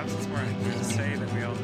sometimes it's more easy to say than we all